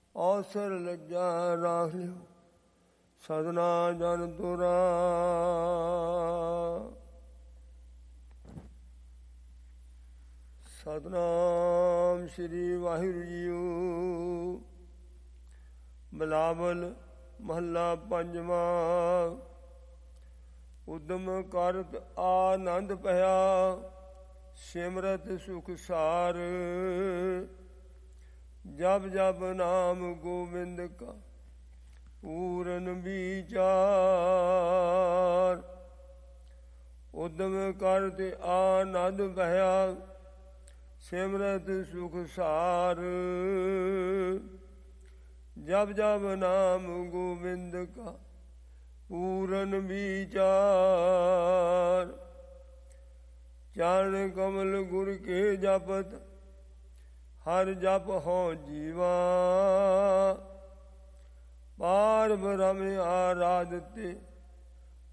ਅਵਸਰ ਲੱਜਾ ਰਾਖ ਲਿਓ ਸਦਨਾ ਜਨ ਤੁਰਾ। ਸਤਿਨਾਮ ਸ੍ਰੀ ਵਾਹਿਗੁਰੂ ਜੀਓ। ਬਿਲਾਵਲ ਮਹੱਲਾ ਪੰਜਵਾਂ। ਉਦਮ ਕਰਤ ਆਨੰਦ ਭਇਆ ਸਿਮਰਤ ਸੁਖ ਸਾਰ। ਜਪ ਜਪ ਨਾਮ ਗੋਬਿੰਦ ਕਾ ਪੂਰਨ ਵਿਚਾਰ। ਉਦਮ ਕਰਤ ਆਨੰਦ ਭਇਆ ਸਿਮਰਤ ਸੁਖ ਸਾਰ। ਜਪ ਜਪ ਨਾਮ ਗੋਬਿੰਦ ਕਾ ਪੂਰਨ ਵਿਚਾਰ। ਚਰਨ ਕਮਲ ਗੁਰ ਕੇ ਜਪਤ ਹਰ ਜਪ ਹੋ ਜੀਵਾ। ਪਾਰ ਬ੍ਰਹਮ ਆਰਾਧਤੇ